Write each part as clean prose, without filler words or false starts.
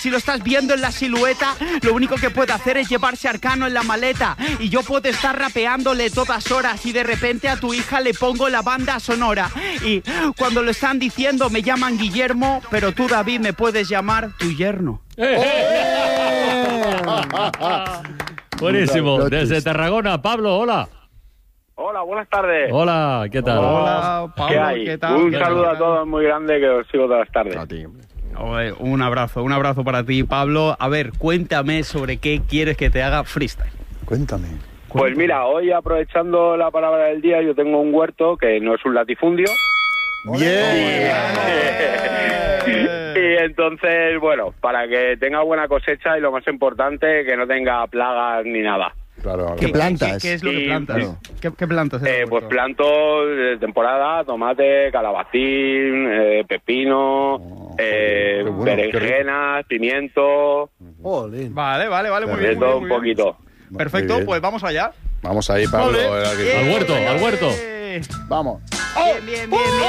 Si lo estás viendo en la silueta, lo único que puede hacer es llevarse a Arcano en la maleta. Y yo puedo estar rapeándole todas horas y de repente a tu hija le pongo la banda sonora. Y cuando lo están diciendo me llaman Guillermo, pero tú, David, me puedes llamar tu yerno. Buenísimo. Desde Tarragona, Pablo, hola. Hola, buenas tardes. Hola, ¿qué tal? Hola, Pablo, ¿Qué hay? ¿qué tal? Un saludo a todos muy grande que os sigo todas las tardes. Un abrazo para ti, Pablo. A ver, cuéntame sobre qué quieres que te haga freestyle. Cuéntame. Pues mira, hoy aprovechando la palabra del día, yo tengo un huerto que no es un latifundio. ¡Bien! Y entonces, bueno, para que tenga buena cosecha y lo más importante, que no tenga plagas ni nada. Claro. ¿Qué plantas? ¿Qué es lo que plantas? Sí. ¿Qué plantas? Pues planto de temporada, tomate, calabacín, pepino, berenjenas, pimiento, Vale, muy de bien. todo un poquito. Perfecto, Muy bien. pues vamos allá. Vamos ahí, Pablo. Al huerto. Vamos. Bien.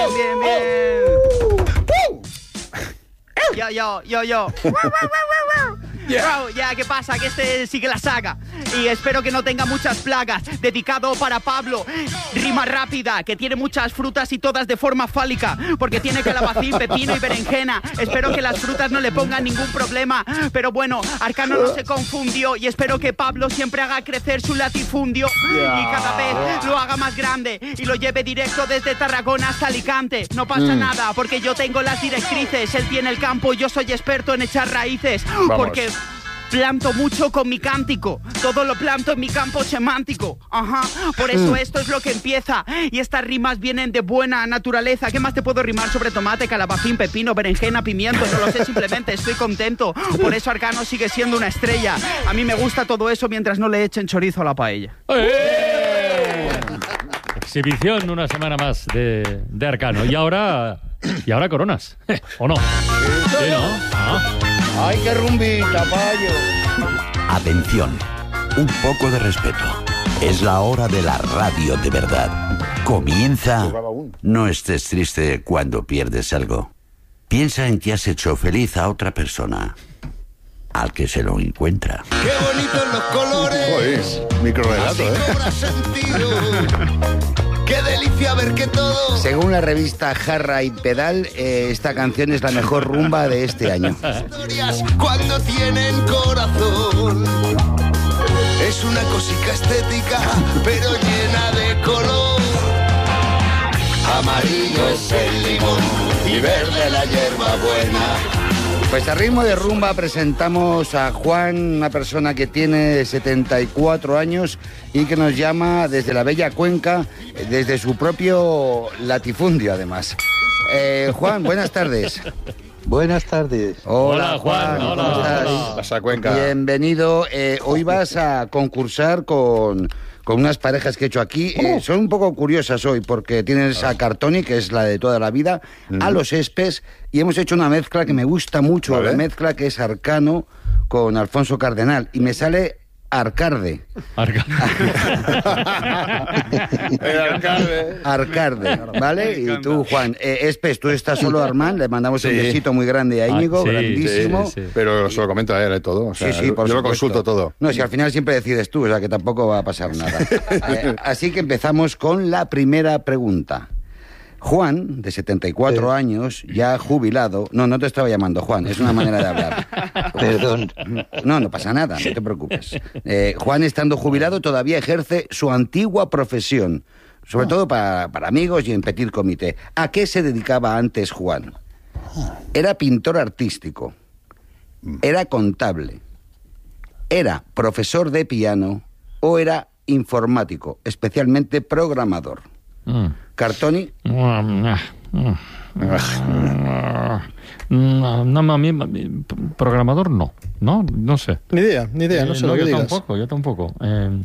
Yo. Ya, ¿qué pasa? Que este sí que la saca. Y espero que no tenga muchas plagas. Dedicado para Pablo. Rima rápida, que tiene muchas frutas y todas de forma fálica. Porque tiene calabacín, pepino y berenjena. Espero que las frutas no le pongan ningún problema. Pero bueno, Arcano no se confundió. Y espero que Pablo siempre haga crecer su latifundio. Y cada vez lo haga más grande. Y lo lleve directo desde Tarragona hasta Alicante. No pasa nada, porque yo tengo las directrices. Él tiene el campo, yo soy experto en echar raíces. Vamos. Porque planto mucho con mi cántico. Todo lo planto en mi campo semántico. Ajá. Por eso esto es lo que empieza. Y estas rimas vienen de buena naturaleza. ¿Qué más te puedo rimar sobre tomate, calabacín, pepino, berenjena, pimiento? No lo sé, simplemente estoy contento. Por eso Arcano sigue siendo una estrella. A mí me gusta todo eso mientras no le echen chorizo a la paella. Exhibición una semana más de Arcano. Y ahora coronas. ¿O no? Sí, ¿no? Ah. ¡Ay, qué rumbita, payo! Atención, un poco de respeto. Es la hora de la radio de verdad. Comienza. No estés triste cuando pierdes algo. Piensa en que has hecho feliz a otra persona, al que se lo encuentra. ¡Qué bonitos los colores! Microrelato, Cobra sentido. ¡Qué delicia ver que todo! Según la revista Jarra y Pedal, esta canción es la mejor rumba de este año. Historias cuando tienen corazón. Es una cosica estética, pero llena de color. Amarillo es el limón y verde la hierba buena. Pues a ritmo de rumba presentamos a Juan, una persona que tiene 74 años y que nos llama desde la bella Cuenca, desde su propio latifundio además. Juan, buenas tardes. Buenas tardes. Hola Juan, ¿cómo estás? Pasa, Cuenca. Bienvenido. Hoy vas a concursar con unas parejas que he hecho aquí. Son un poco curiosas hoy porque tienes a Cartoni, que es la de toda la vida, a Los Espes, y hemos hecho una mezcla que me gusta mucho, ¿vale? la mezcla que es Arcano con Alfonso Cardenal, y me sale Arcarde. El alcalde. Arcarde, ¿vale? Y tú, Juan. Espes, tú estás solo, Armand, le mandamos un besito muy grande a Íñigo, sí, grandísimo. sí. Pero se lo comento a él todo. O sea, Sí, por yo lo supuesto. consulto todo. No, si al final siempre decides tú, o sea que tampoco va a pasar nada. Así que empezamos con la primera pregunta. Juan, de 74 años, ya jubilado... No te estaba llamando Juan, es una manera de hablar. Perdón. No pasa nada, no te preocupes. Juan, estando jubilado, todavía ejerce su antigua profesión, sobre todo para amigos y en petit comité. ¿A qué se dedicaba antes Juan? Era pintor artístico, era contable, era profesor de piano o era informático, especialmente programador. Cartoni. No, a mí, programador no sé. Ni idea, no sé lo que digas. Yo tampoco.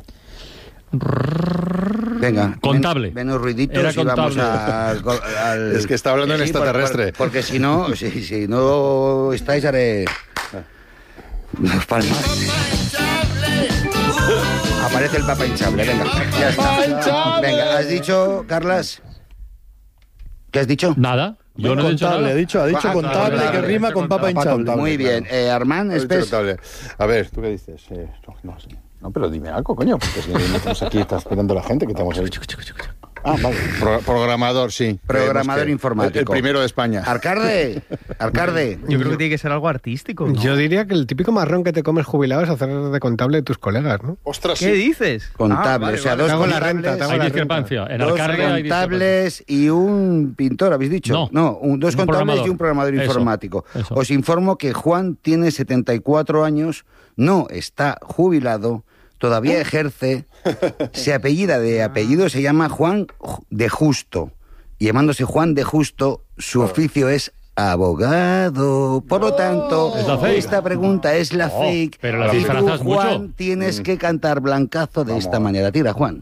Venga, Contable. Menos ruiditos Era y vamos contable. al... Es que está hablando en extraterrestre. Porque si no estáis, haré... Dos palmas. Aparece el Papa hinchable, venga. Ya está. Venga, ¿has dicho, Carlas? ¿Qué has dicho? Nada. Yo no he dicho contable, nada. ha dicho contable, que rima con papa hinchable. Muy bien. Armand, Espes. A ver, ¿tú qué dices? No, pero dime algo, coño, porque si no estamos aquí, está esperando la gente que estamos ahí. Ah, vale. Programador, sí. Programador informático. El primero de España. Arcade. Yo creo que tiene que ser algo artístico, ¿no? Yo diría que el típico marrón que te comes jubilado es hacer de contable de tus colegas, ¿no? Ostras, ¿Qué dices? Contable, Vale, o sea, vale. dos Te hago la contables, renta, te hago Hay la discrepancia. En dos Arcade hay contables y un pintor, ¿habéis dicho? No. Dos Un contables programador. y un programador Eso, informático. eso. Os informo que Juan tiene 74 años, no está jubilado, todavía ejerce, se apellida de apellido, se llama Juan de Justo. Y llamándose Juan de Justo, su oficio es abogado. Por lo tanto, Es la fake. esta pregunta es la Oh, fake. pero la y tú, disfrazas Juan, mucho. tienes que cantar Blancazo de esta manera. Tira, Juan.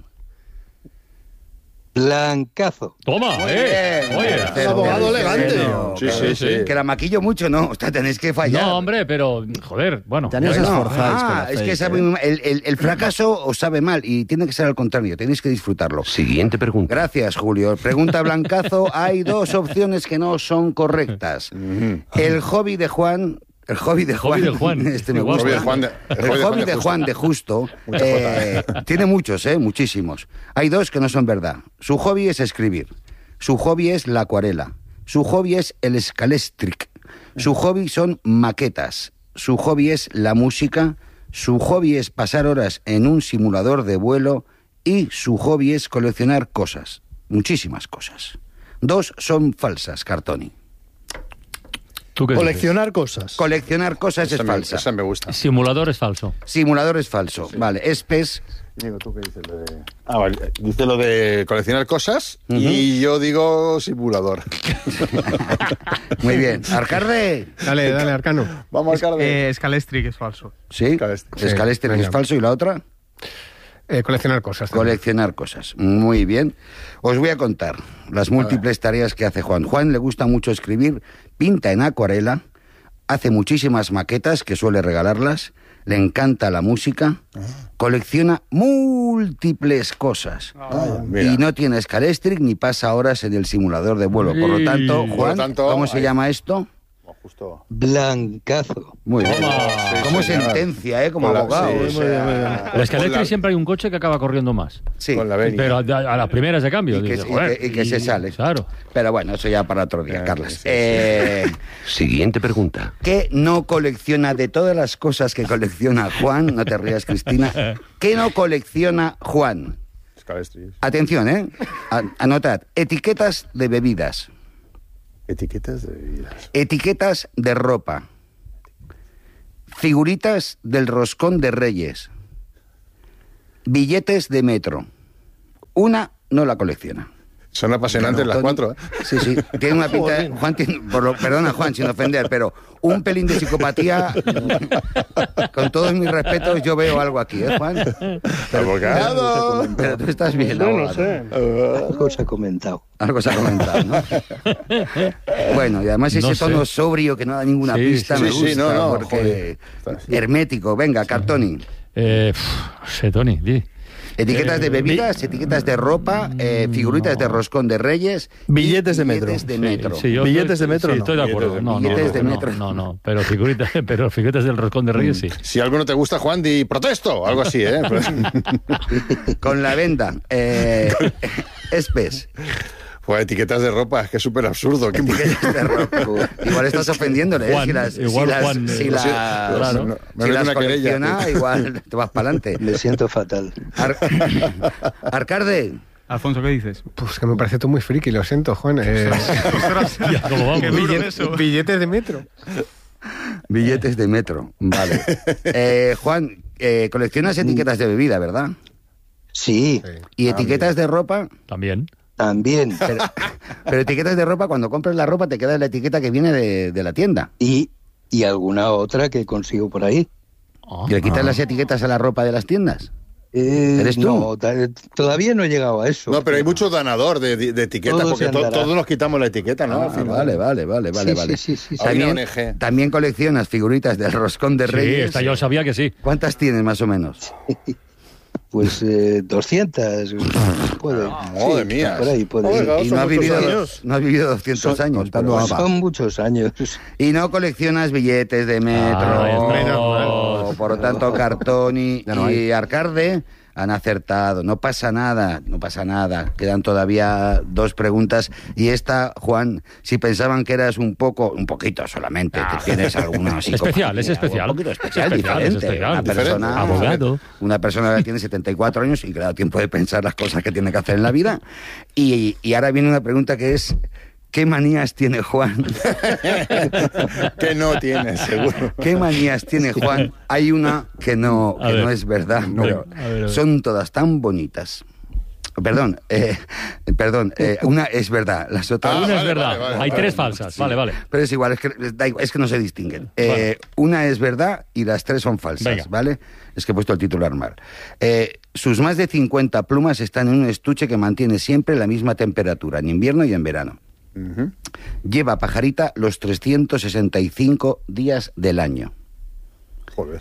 Blancazo. Toma, Bien. Oye. Tercero, abogado elegante. tercero. Sí. Que la maquillo mucho, no. O sea, tenéis que fallar. No, hombre, pero, joder, bueno. Ya no os esforzáis con la es que fake, sabe muy mal. El fracaso os sabe mal y tiene que ser al contrario. Tenéis que disfrutarlo. Siguiente pregunta. Gracias, Julio. Pregunta Blancazo. Hay dos opciones que no son correctas. El hobby de Juan... El hobby de Juan. hobby de Juan. Este me Igual. gusta. El hobby de Juan de Justo. Tiene muchos, muchísimos. Hay dos que no son verdad. Su hobby es escribir. Su hobby es la acuarela. Su hobby es el scalestric. Su hobby son maquetas. Su hobby es la música. Su hobby es pasar horas en un simulador de vuelo. Y su hobby es coleccionar cosas. Muchísimas cosas. Dos son falsas, Cartoni. ¿Tú qué Coleccionar cosas. Coleccionar cosas es falsa. Esa me gusta. dices? Simulador es falso. Simulador es falso. Vale, Espes. Diego, ¿tú qué dices? Vale. Dice lo de coleccionar cosas y yo digo simulador. Muy bien. Arcade. Dale, Arcano. Vamos a Arcade. Scalestric es falso. Sí. Scalestric. Scalestric es venga. falso. ¿Y la otra? Coleccionar cosas. también. Coleccionar cosas. Muy bien. Os voy a contar las múltiples tareas que hace Juan. Juan le gusta mucho escribir, pinta en acuarela, hace muchísimas maquetas que suele regalarlas, le encanta la música, colecciona múltiples cosas. Mira. Y no tiene Scalestric ni pasa horas en el simulador de vuelo. Por lo tanto, Y- Juan, Por lo tanto, ¿cómo se ahí. llama esto? Justo. Blancazo. Muy bien. Toma. Como Sí, señor. sentencia, como Con la- abogado. sí, o sea, La escalera siempre hay un coche que acaba corriendo más. sí. Con la venia. Pero a las primeras de cambio. Y que- dices, y joder, que- y que se sale. Claro. Pero bueno, eso ya para otro día, Carlos. sí, Siguiente pregunta. ¿Qué no colecciona de todas las cosas que colecciona Juan? No te rías, Cristina. ¿Qué no colecciona Juan? Scalestric. Atención, ¿eh? Anotad. Etiquetas de bebidas. Etiquetas de bebidas. Etiquetas de ropa. Figuritas del roscón de Reyes. Billetes de metro. Una no la colecciona. Son apasionantes las Tony. cuatro, ¿eh? Sí, sí. Tiene una pinta... Juan tiene... perdona, Juan, sin ofender, pero un pelín de psicopatía... Con todos mis respetos, yo veo algo aquí, ¿eh, Juan? ¡Abogado! Pero tú estás bien, No abogado. sé. Algo se ha comentado. Algo se ha comentado, ¿no? Bueno, y además ese No sé. tono sobrio que no da ninguna Sí, pista sí, me sí, gusta, no, porque joder. hermético. Venga, Cartoni. No sé, Tony, di. Etiquetas de bebidas, etiquetas de ropa, figuritas de roscón de Reyes. y Billetes de metro. Billetes de metro. Sí, yo Billetes de metro, Sí, no. estoy de acuerdo. Billetes de metro. No. Pero figuritas del roscón de Reyes sí. Si algo no te gusta, Juan, di protesto. Algo así, ¿eh? Con la venda. Espes. Pues etiquetas de ropa, es que es súper absurdo. ¿Qué- Etiquetas de ropa. Igual estás ofendiéndole, ¿eh? Juan, igual Juan, si claro. las Me meto una colecciona, querella. igual te vas para adelante. Me siento fatal. Arcade. Alfonso, ¿qué dices? Pues que me parece tú muy friki, lo siento, Juan. Ya, ¿cómo vamos? Billetes de metro. Billetes de metro, vale. Juan, coleccionas etiquetas de bebida, ¿verdad? Sí, ¿Y etiquetas de ropa? También. también. Pero etiquetas de ropa, cuando compras la ropa te queda la etiqueta que viene de la tienda. Y alguna otra que consigo por ahí. Ah. ¿Y le quitas las etiquetas a la ropa de las tiendas? ¿Eres tú? No, todavía no he llegado a eso. No, pero hay mucho danador de etiquetas, Todo porque se andará. todos nos quitamos la etiqueta, ¿no? Al final. Vale. Sí. Hay una También, ONG. también coleccionas figuritas del roscón de Sí, Reyes. esta yo sabía que sí. ¿Cuántas tienes más o menos? Pues 200. Puede. Madre mía. Por ahí puede. Oiga, Y son no has muchos vivido, años. no has vivido 200 años. contando pero- ABBA. Son muchos años. Y no coleccionas billetes de metro. Ahí estamos. Por lo tanto, Cartón Ya no hay. y Arcarde han acertado. No pasa nada, no pasa nada. Quedan todavía 2 preguntas. Y esta, Juan, si pensaban que eras un poquito solamente, que tienes alguna Especial, es especial. Un poquito especial, Es especial, es diferente. especial. Una persona, Diferente. Abogado. Una persona que tiene 74 años y que le da tiempo de pensar las cosas que tiene que hacer en la vida. Y ahora viene una pregunta que es... ¿Qué manías tiene Juan? Que no tienes, seguro. ¿Qué manías tiene Juan? Hay una que no A ver. es verdad, pero A ver. son todas tan bonitas. Perdón, una es verdad, las otras... Una es vale, verdad. vale, Hay vale. 3 falsas. Vale. Pero es igual, da igual, es que no se distinguen. Vale. Una es verdad y las 3 son falsas, Venga. ¿vale? Es que he puesto el titular mal. Sus más de 50 plumas están en un estuche que mantiene siempre la misma temperatura, en invierno y en verano. Ujú. Lleva pajarita los 365 días del año. Joder.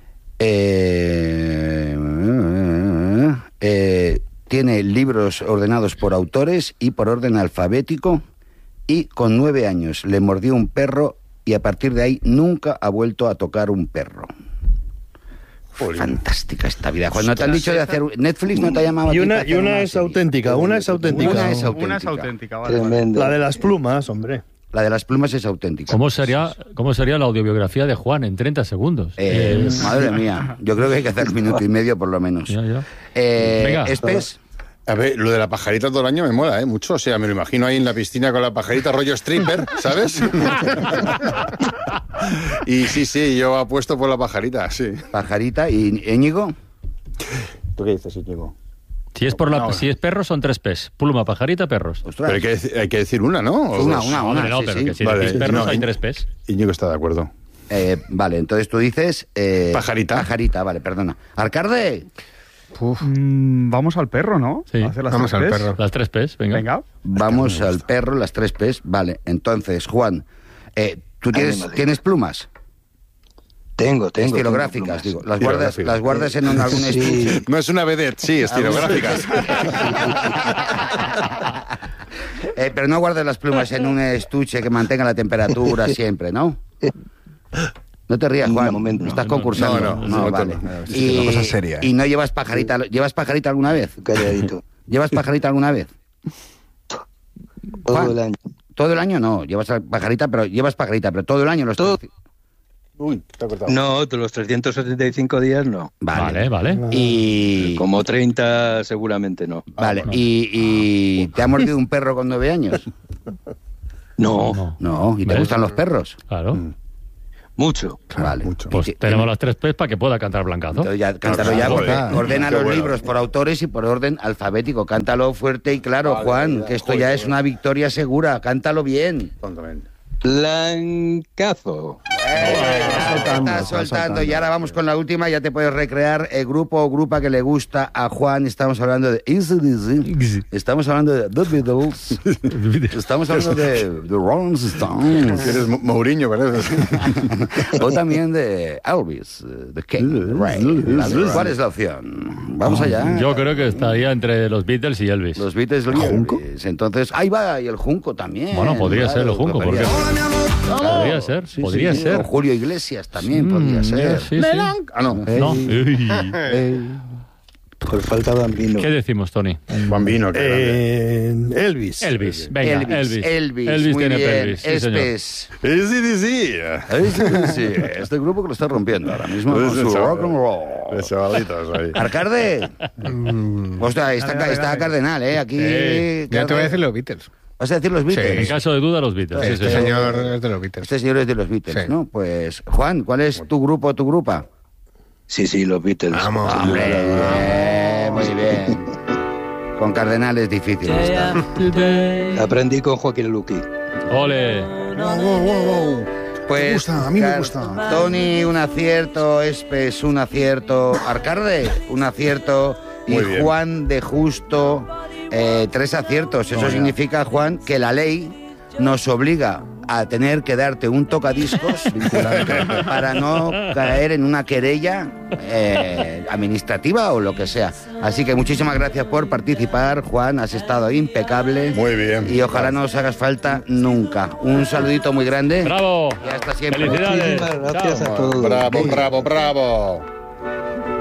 Tiene libros ordenados por autores y por orden alfabético, y con 9 años le mordió un perro y a partir de ahí nunca ha vuelto a tocar un perro. Jolín. Fantástica esta vida. Cuando te han dicho de hacer... Netflix no te ha llamado a Y ti una, para y hacer una es serie? auténtica, una es auténtica. Una es auténtica. Una es auténtica, vale. Tremendo. La de las plumas, hombre. La de las plumas es auténtica. ¿Cómo sería la audiobiografía de Juan en 30 segundos? Madre mía, yo creo que hay que hacer 1 minuto y medio por lo menos. Ya. Venga. Venga. Espes, A ver, lo de la pajarita todo el año me mola, mucho. O sea, me lo imagino ahí en la piscina con la pajarita rollo stripper, ¿sabes? Y sí, yo apuesto por la pajarita, sí. pajarita y Íñigo. ¿Tú qué dices, Íñigo? Si es si es perro, son 3 P's. Pluma, pajarita, perros. Ostras. Pero hay que decir una, ¿no? ¿O Una, dos? una, No, sí, pero sí. que si Vale, decís perros no, hay y- 3 P's. Íñigo está de acuerdo. Vale, entonces tú dices... Pajarita. Pajarita, vale, perdona. Arcarde, Vamos al perro, ¿no? Sí. A hacer las Vamos 3 al Ps. perro. Las 3 P's, venga. Venga. vamos al perro, las 3 P's. Vale, entonces, Juan, ¿tú tienes plumas? Tengo. Estilográficas, tengo digo. plumas. Las guardas en algún Sí. estuche. No es una vedette, sí, estilográficas. Pero no guardes las plumas en un estuche que mantenga la temperatura siempre, ¿no? No te rías, Juan. De momento no. Estás concursando. No, vale. no. Y, una cosa seria, ¿eh? y no llevas pajarita. ¿Llevas pajarita alguna vez? Calladito. ¿Llevas pajarita alguna vez? Juan. Todo el año. Todo el año no. Llevas pajarita, pero todo el año los Todo. Uy, te ha cortado. No, de los 375 días no. Vale. Y... Como 30 seguramente no. Vale. ¿Y te ha mordido un perro con 9 años? No, No. ¿Y te ¿Ves? gustan los perros? Claro. mucho. Vale. mucho. Pues Y tenemos las 3 P's para que pueda cantar Blancazo. Entonces ya, cántalo ya, porque Joder, ordena qué los bueno. libros por autores y por orden alfabético. Cántalo fuerte y claro, Vale, Juan, vale, que esto joder, ya es joder. una victoria segura. Cántalo bien. Tontamente. Blancazo. Está soltando. Y ahora vamos con la última. Ya te puedes recrear el grupo o grupa que le gusta a Juan. Estamos hablando de AC/DC. Estamos hablando de The Beatles. Estamos hablando de The Rolling Stones. Eres Mourinho, parece. O también de Elvis, The King, Ray. Vale, ¿cuál es la opción? Vamos allá. Yo creo que estaría entre los Beatles y Elvis. Los Beatles, el junco. Entonces, ahí va, y el junco también. Bueno, podría ser el junco, podría porque- ser. Podría ser, Sí, podría sí, ser. O Julio Iglesias también podría ser. Sí. Ah, no. No. Uy. Por falta Bambino. ¿Qué decimos, Tony? Bambino. Elvis. Elvis. Venga, Elvis muy tiene bien. pelvis. Sí, señor. Espes. Sí. Sí, este grupo que lo está rompiendo ahora mismo Pues con su el chaval- rock and roll. Los chavalitos ahí. Arcarde. Ostras, está Cardenal, ¿eh? Aquí... Sí. Ya te voy a decir los Beatles. ¿Vas a decir los Beatles? En caso de duda, los Beatles. Sí, Este sí, sí. señor es de los Beatles. Este señor es de los Beatles, Sí. ¿no? Pues, Juan, ¿cuál es tu grupo o tu grupa? Sí, los Beatles. Vamos. Hombre, muy bien. Con Cardenal es difícil esta. Aprendí con Joaquín Luqui. Ole. Pues, Me gusta, a mí me gusta. Tony, un acierto. Espes, un acierto. Arcarde, un acierto. Y Muy bien. Juan de Justo, 3 aciertos. Eso significa, Juan, que la ley nos obliga a tener que darte un tocadiscos para no caer en una querella administrativa o lo que sea. Así que muchísimas gracias por participar, Juan, has estado impecable. Muy bien. Y ojalá no os hagas falta nunca. Un saludito muy grande. ¡Bravo! Y hasta siempre. ¡Felicidades! Muchísimas gracias a todos. Bravo, bravo, bravo.